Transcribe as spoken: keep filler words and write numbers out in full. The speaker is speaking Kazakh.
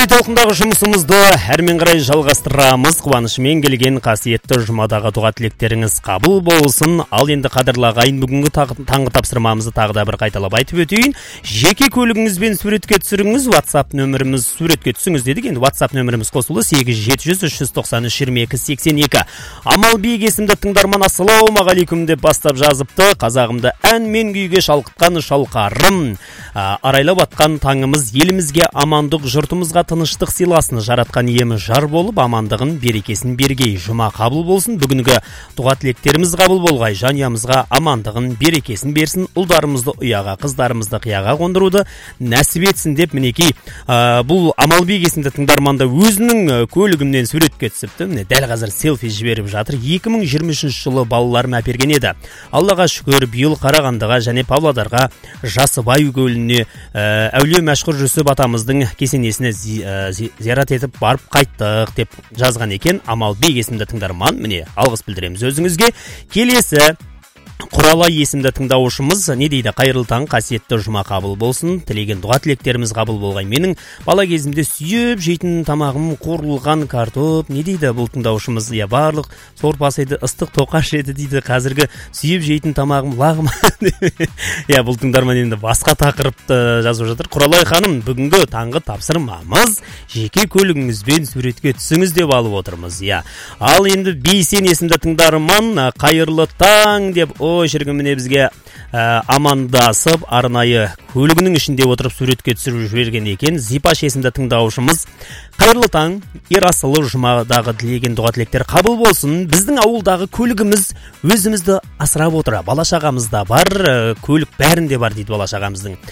Тікелей толқындағы жұмысымызды әрмен қарай жалғастырамыз. Қуанышымен келген қасиетті жұмадағы дұға тілектеріңіз қабыл болсын. Ал енді қадірлі ағайын, бүгінгі таңғы тапсырмамызды тағы да бір қайталап айтып өтейін. Жеке көлігіңізбен суретке түсіріңіз. WhatsApp нөміріміз суретке түсіңіз дедік. Енді WhatsApp нөміріміз қосылды сегіз жеті жүз үш жүз тоқсан үш жиырма екі сексен екі. Амалбек есімді тыңдарман ассалаумағалейкум деп бастап жазыпты. Қазағымды ән мен күйге шалқытқан шалқарым. Арайлап атқан таңымыз елімізге амандық, жұртымызға тыныштық сыйласын. Жаратқан иемі жар болып, амандығын берекесін бергей. Жұма қабыл болсын. Бүгінгі дұға тілектеріміз қабыл болғай. Жанұямызға амандығын берекесін берсін. Ұлдарымызды ұяға, қыздарымызды қияға қондыруды нәсіп етсін деп мінекей бұл Амалбек есімді тыңдарманда өзінің көлігімнен суретке түсіпті. Міне дәл қазір селфи жіберіп жатыр. екі мың жиырма үшінші жылы балаларым әперген еді. Аллаға шүкір, биыл Қарағандыға және Павлодарға Жасыбай көліне әулие мәшһүр Жүсіп атамыздың кесенесіне зиярат етіп барып қайттық деп жазған екен Амалбек есімді тыңдарман. Міне алғыс білдіреміз өзіңізге. Келесі Құралай есімді тыңдаушымыз не дейді? Қайырлы таң, қасиетті жұма қабыл болсын. Тілеген дұға тілектеріміз қабыл болғай. Менің бала кезімде сүйіп жейтін тамағым қуырылған картоп. Не дейді бұл тыңдаушымыз? Я барлық сорпасы еді, ыстық тоқаш еді дейді. Қазіргі сүйіп жейтін тамағым лағым. Я бұл тыңдарман енді басқа тақырыпты жазып жатыр. Құралай ханым, бүгінгі таңғы тапсырмамыз жеке көлігіңізбен суретке түсіңіз деп алып отырмыз. Я. Ал енді Бейсен есімді тыңдарман қайырлы таң деп ой шіркін міне бізге ә, амандасып арнайы көлігінің ішінде отырып суретке түсіріп жіберген екен. Зипаш есімді тыңдаушымыз қайырлы таң, Ерасылы жұмадағы тілеген дұға тілектер қабыл болсын. Біздің ауылдағы көлігіміз өзімізді асырап отыр. Бала шағамызда бар, көлік бәрінде бар дейді бала шағамыздың.